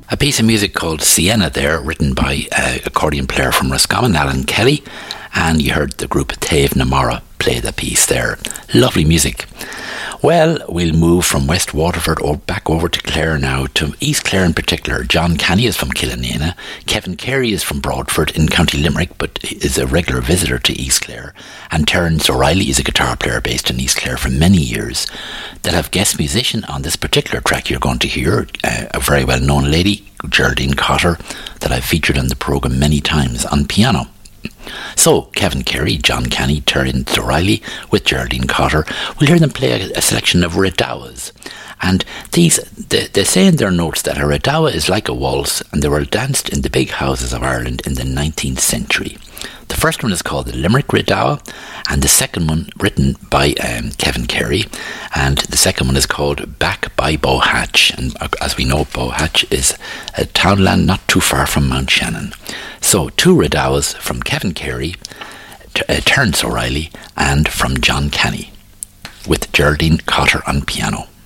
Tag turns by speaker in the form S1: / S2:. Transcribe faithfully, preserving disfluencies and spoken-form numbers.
S1: A piece of music called Sienna there, written by uh, accordion player from Roscommon, Alan Kelly, and you heard the group Taobh na Mara play the piece there. Lovely music. Well, we'll move from West Waterford or back over to Clare now, to East Clare in particular. John Canny is from Killanena. Kevin Carey is from Broadford in County Limerick, but is a regular visitor to East Clare. And Terence O'Reilly is a guitar player based in East Clare for many years. They'll have guest musician on this particular track you're going to hear, uh, a very well-known lady, Geraldine Cotter, that I've featured on the programme many times on piano. So, Kevin Carey, John Canny, Terence O'Reilly with Geraldine Cotter. We'll hear them play a, a selection of redowas. And these, they, they say in their notes that a redowa is like a waltz, and they were danced in the big houses of Ireland in the nineteenth century. The first one is called the Limerick Redowa, and the second one written by um, Kevin Carey, and the second one is called Back by Bowhatch, and as we know, Bowhatch is a townland not too far from Mount Shannon. So two redowas from Kevin Carey, T- uh, Terence O'Reilly, and from John Canny, with Geraldine Cotter on piano.